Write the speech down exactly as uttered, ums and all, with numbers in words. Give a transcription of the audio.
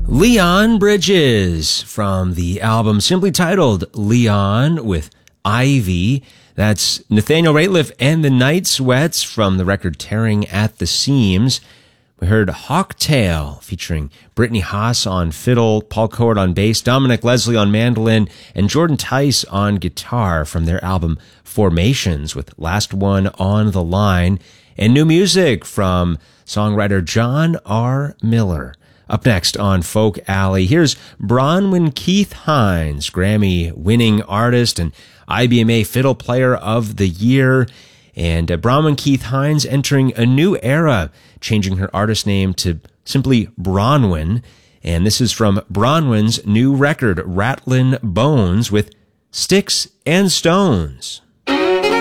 Leon Bridges from the album simply titled Leon with Ivy. That's Nathaniel Rateliff and the Night Sweats from the record Tearing at the Seams. We heard Hawktail featuring Brittany Haas on fiddle, Paul Coward on bass, Dominic Leslie on mandolin, and Jordan Tice on guitar from their album Formations, with Last One on the Line, and new music from songwriter John R. Miller. Up next on Folk Alley, here's Bronwyn Keith Hines, Grammy-winning artist and I B M A Fiddle Player of the Year. And uh, Bronwyn Keith Hines entering a new era, changing her artist name to simply Bronwyn. And this is from Bronwyn's new record, Rattlin' Bones, with Sticks and Stones.